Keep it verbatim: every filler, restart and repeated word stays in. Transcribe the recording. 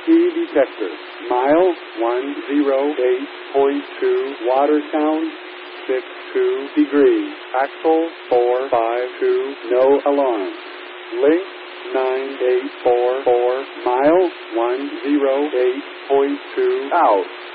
key detector. Mile one oh eight point two, water sound six two degrees. Axle four five two, no alarm. Link nine eight four four, mile one oh eight point two out.